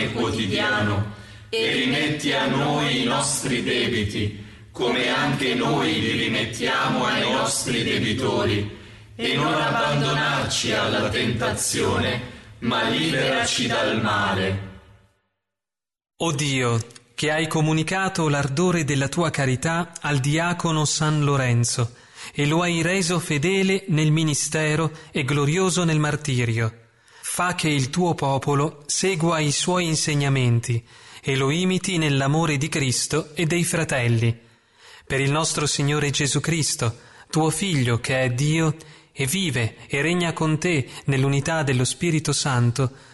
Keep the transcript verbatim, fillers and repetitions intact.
pane quotidiano, e rimetti a noi i nostri debiti, come anche noi li rimettiamo ai nostri debitori, e non abbandonarci alla tentazione, ma liberaci dal male. O Dio, che hai comunicato l'ardore della tua carità al diacono San Lorenzo, e lo hai reso fedele nel ministero e glorioso nel martirio, fa che il tuo popolo segua i suoi insegnamenti e lo imiti nell'amore di Cristo e dei fratelli. Per il nostro Signore Gesù Cristo, tuo Figlio, che è Dio, e vive e regna con te nell'unità dello Spirito Santo,